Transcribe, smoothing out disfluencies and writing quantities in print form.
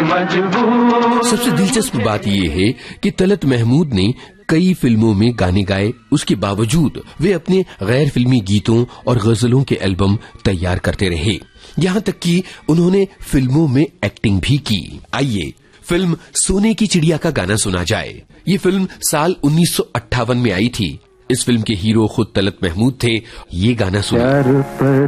मजबूर। सबसे दिलचस्प बात यह है कि तलत महमूद ने कई फिल्मों में गाने गाए, उसके बावजूद वे अपने गैर फिल्मी गीतों और गजलों के एल्बम तैयार करते रहे, यहाँ तक कि उन्होंने फिल्मों में एक्टिंग भी की। आइए फिल्म सोने की चिड़िया का गाना सुना जाए। ये फिल्म साल 1958 में आई थी। इस फिल्म के हीरो खुद तलत महमूद थे। ये गाना सुना।